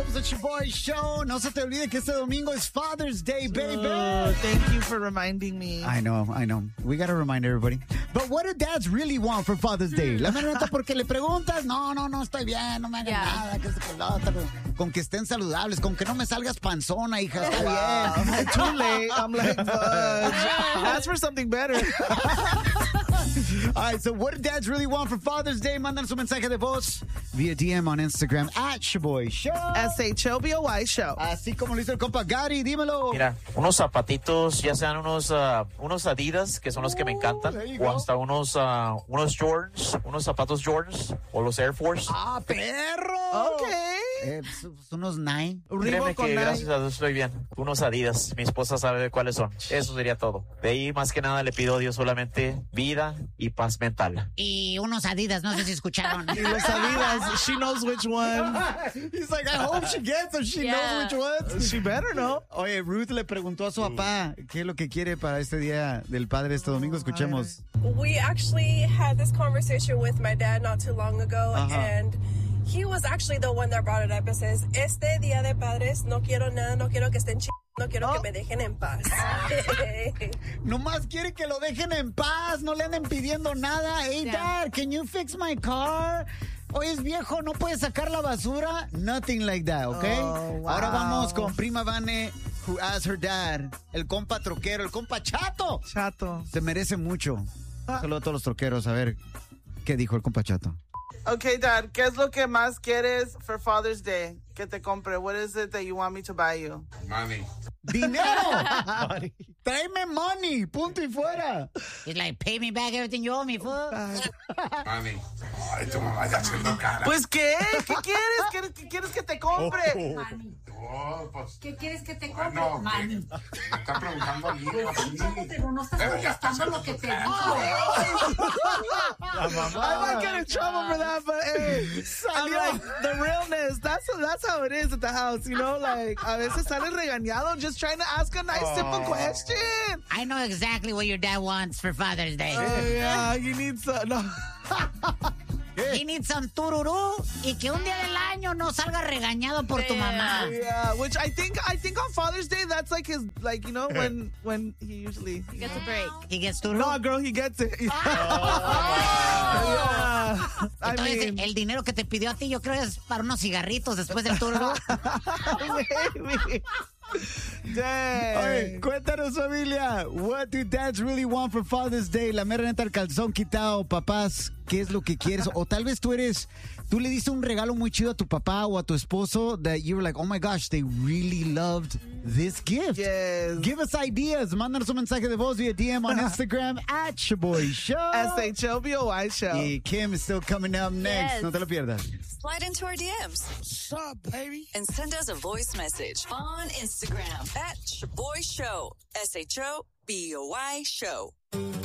Somos the Boy Show. No se te olvide que este domingo es Father's Day, baby. Thank you for reminding me. I know. We gotta remind everybody. But what do dads really want for Father's Day? La neta, porque le preguntas, no, estoy bien, no me hagas nada, que esto, que lo otro. Con que estén saludables, con que no me salgas panzona, hija, está bien. Too late. I'm like, fudge. Ask for something better. All right, so what do dads really want for Father's Day? Mándanos un mensaje de voz via DM on Instagram at Shaboy Show. SHOBOY Show. Así como lo hizo el compa Gary, dímelo. Mira, unos zapatitos, ya sean unos Adidas, que son los que me encantan, o hasta unos Jordans, unos zapatos Jordans, o los Air Force. ¡Ah, perro! Ok. Unos Nine. Créeme que gracias a Dios estoy bien. Unos Adidas, mi esposa sabe cuáles son. Eso sería todo. De ahí, más que nada, le pido a Dios solamente vida y paz mental. Y unos Adidas, no sé si escucharon. Y los Adidas, she knows which one. He's like, I hope she gets them. She knows which ones. She better know. Oye, Ruth le preguntó a su papá qué es lo que quiere para este Día del Padre este domingo. Escuchemos. We actually had this conversation with my dad not too long ago, and he was actually the one that brought it up and says, este Día de Padres no quiero nada, no quiero que estén no quiero que me dejen en paz. Nomás quiere que lo dejen en paz, no le anden pidiendo nada. Hey, Dad, can you fix my car? Hoy es viejo, no puede sacar la basura. Nothing like that, okay? Oh, wow. Ahora vamos con prima Vane, who asked her dad, el compa troquero, el compa Chato. Chato. Se merece mucho. Saludos a todos los troqueros. A ver, ¿qué dijo el compa Chato? Okay, Dad, ¿qué es lo que más quieres for Father's Day? Que te compre. What is it that you want me to buy you? Money. ¡Dinero! Tráeme money, punto y fuera. It's like, pay me back everything you owe me, fool. Money. Ay, tu mamá ya haciendo cara. Pues, ¿qué? ¿Qué quieres? ¿Qué quieres que te compre? Oh, pues, ¿Qué quieres que te compre? bueno, Mami. me está preguntando a mí. Pero no estás contestando lo que te digo. I might get in trouble for that, but hey, I'm like, the realness, that's how it is at the house, you know? Like, a veces sales regañado just trying to ask a nice, simple question. I know exactly what your dad wants for Father's Day. Oh, yeah, you need some, no. He needs some tururú y que un día del año no salga regañado por tu mamá. Yeah, which I think on Father's Day, that's like his, like, you know, when he usually Gets a break. He gets tururú. No, girl, he gets it. Yeah. I Entonces, mean, el dinero que te pidió a ti, yo creo es para unos cigarritos después del tururú. maybe. Dang. Oye, cuéntanos, familia. What do dads really want for Father's Day? La mera neta, el calzón quitado, papás. ¿Qué es lo que quieres? O tal vez tú le diste un regalo muy chido a tu papá o a tu esposo that you were like, oh my gosh, they really loved this gift. Yes. Give us ideas. Mándanos un mensaje de voz via DM on Instagram at Shaboy Show. SHOBOY Show. Y Kim is still coming up next. Yes. No te lo pierdas. Slide into our DMs. What's up, baby? And send us a voice message on Instagram at Shaboy Show. SHOBOY Show.